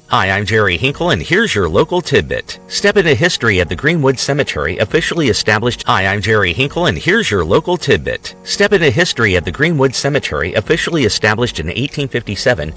Hi, I'm Jerry Hinkle, and here's your local tidbit. Step into history at the Greenwood Cemetery, officially established. Hi, I'm Jerry Hinkle, and here's your local tidbit. Step into history at the Greenwood Cemetery, officially established in 1857.